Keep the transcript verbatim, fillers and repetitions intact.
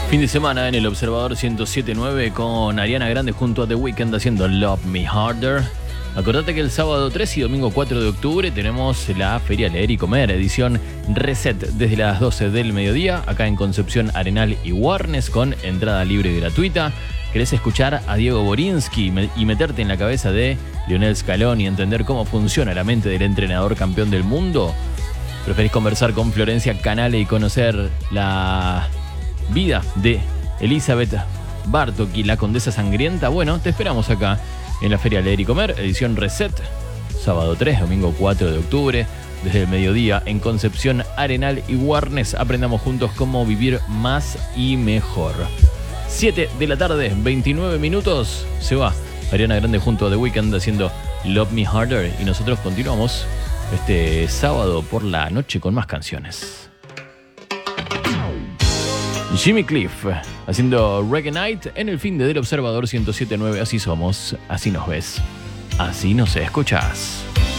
Fin de semana en el Observador ciento siete punto nueve con Ariana Grande junto a The Weeknd haciendo Love Me Harder. Acordate que el sábado tres y domingo cuatro de octubre tenemos la Feria Leer y Comer, edición Reset, desde las doce del mediodía, acá en Concepción, Arenal y Warnes, con entrada libre y gratuita. ¿Querés escuchar a Diego Borinsky y meterte en la cabeza de Lionel Scaloni y entender cómo funciona la mente del entrenador campeón del mundo? ¿Preferís conversar con Florencia Canale y conocer la vida de Elizabeth Bartok y la Condesa Sangrienta? Bueno, te esperamos acá en la Feria Leer y Comer, edición Reset, sábado tres, domingo cuatro de octubre, desde el mediodía en Concepción, Arenal y Warnes. Aprendamos juntos cómo vivir más y mejor. siete de la tarde, veintinueve minutos, se va Ariana Grande junto a The Weeknd haciendo Love Me Harder y nosotros continuamos este sábado por la noche con más canciones. Jimmy Cliff haciendo Reggae Night en el fin de Del Observador ciento siete punto nueve. Así somos, así nos ves, así nos escuchás.